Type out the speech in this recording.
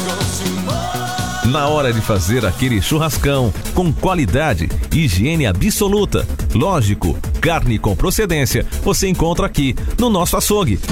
Na hora de fazer aquele churrascão, com qualidade, higiene absoluta, lógico, carne com procedência, você encontra aqui no nosso açougue.